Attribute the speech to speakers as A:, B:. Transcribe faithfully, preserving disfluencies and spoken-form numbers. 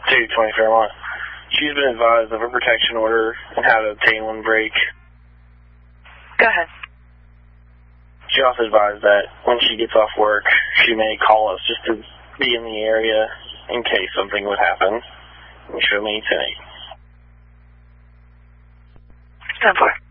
A: two twenty Fairmont. She's been advised of a protection order and how to obtain one break.
B: Go ahead.
A: She also advised that when she gets off work, she may call us just to be in the area in case something would happen. Show me ten eight.
B: ten four.